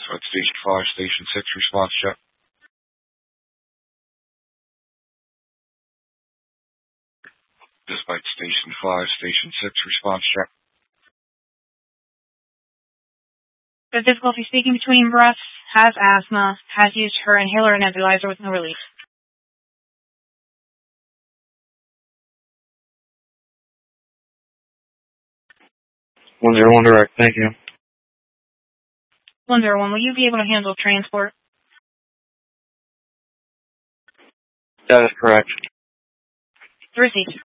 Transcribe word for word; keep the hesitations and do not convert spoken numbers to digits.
So it's Station five, Station six, response check. Despite Station five, Station six, response check. The difficulty speaking between breaths, has asthma, has used her inhaler and nebulizer with no relief. one zero one direct, thank you. one zero one, will you be able to handle transport? That is correct. Received.